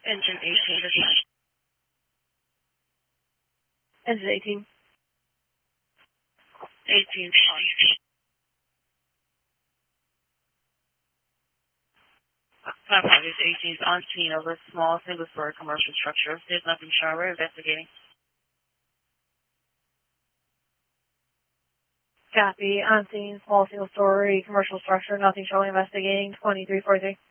Engine 18 descent. Engine 18. 18 on. Firefighters 18 is on scene of a small single-story commercial structure. There's nothing shown. We're investigating. Copy. On scene, small single-story commercial structure. Nothing showing. Investigating. 2343.